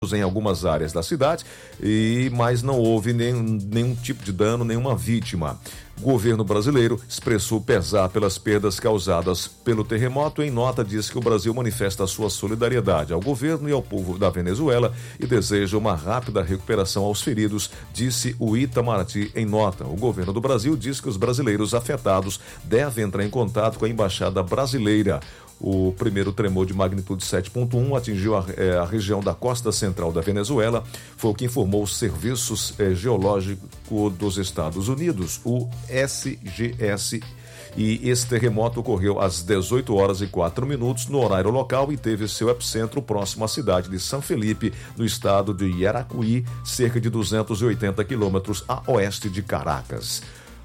afetados em algumas áreas da cidade, mas não houve nenhum tipo de dano, nenhuma vítima. O governo brasileiro expressou pesar pelas perdas causadas pelo terremoto. Em nota, diz que o Brasil manifesta a sua solidariedade ao governo e ao povo da Venezuela e deseja uma rápida recuperação aos feridos, disse o Itamaraty em nota. O governo do Brasil diz que os brasileiros afetados devem entrar em contato com a embaixada brasileira. O primeiro tremor de magnitude 7.1 atingiu a região da costa central da Venezuela, foi o que informou o Serviço Geológico dos Estados Unidos, o SGS. E esse terremoto ocorreu às 18 horas e 4 minutos no horário local e teve seu epicentro próximo à cidade de San Felipe, no estado de Yaracuy, cerca de 280 quilômetros a oeste de Caracas.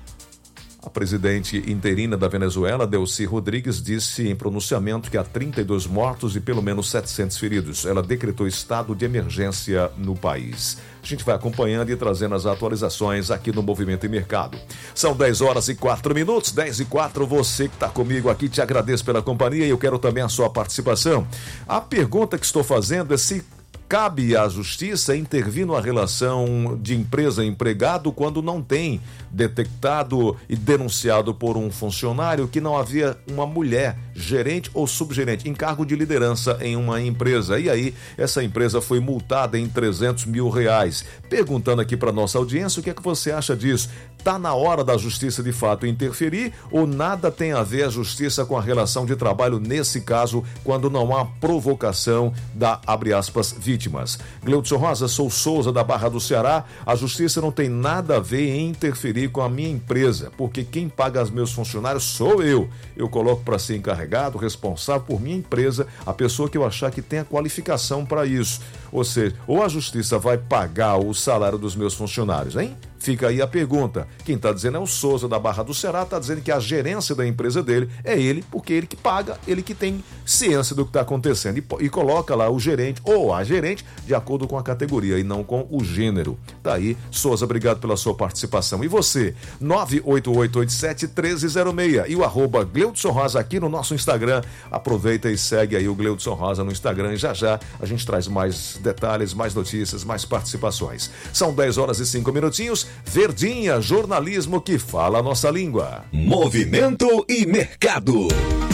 A presidente interina da Venezuela, Delcy Rodrigues, disse em pronunciamento que há 32 mortos e pelo menos 700 feridos. Ela decretou estado de emergência no país. A gente vai acompanhando e trazendo as atualizações aqui no Movimento e Mercado. São 10 horas e 4 minutos, 10 e 4. Você que está comigo aqui, te agradeço pela companhia e eu quero também a sua participação. A pergunta que estou fazendo é se cabe à justiça intervir numa relação de empresa-empregado quando não tem detectado e denunciado por um funcionário que não havia uma mulher gerente ou subgerente em cargo de liderança em uma empresa. E aí, essa empresa foi multada em R$300 mil. Perguntando aqui para nossa audiência, o que é que você acha disso? Está na hora da justiça de fato interferir ou nada tem a ver a justiça com a relação de trabalho nesse caso, quando não há provocação da, abre aspas, vítimas? Gleudson Rosa, sou Souza da Barra do Ceará. A justiça não tem nada a ver em interferir com a minha empresa, porque quem paga os meus funcionários sou eu. Eu coloco para ser encarregado, responsável por minha empresa, a pessoa que eu achar que tem a qualificação para isso. Ou seja, ou a justiça vai pagar o salário dos meus funcionários, hein? Fica aí a pergunta. Quem está dizendo é o Souza da Barra do Ceará, está dizendo que a gerência da empresa dele é ele, porque ele que paga, ele que tem ciência do que está acontecendo e coloca lá o gerente ou a gerente de acordo com a categoria e não com o gênero. Tá aí, Souza, obrigado pela sua participação. E você, 98887-1306 e o @Gleudson Rosa aqui no nosso Instagram. Aproveita e segue aí o Gleudson Rosa no Instagram e já a gente traz mais detalhes, mais notícias, mais participações. São 10 horas e 5 minutinhos. Verdinha, jornalismo que fala a nossa língua. Movimento e Mercado.